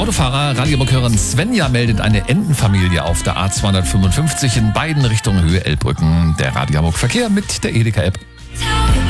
Autofahrer, Radiomuckhörerin Svenja meldet eine Entenfamilie auf der A255 in beiden Richtungen Höhe Elbbrücken. Der Radiomuck-Verkehr mit der Edeka-App.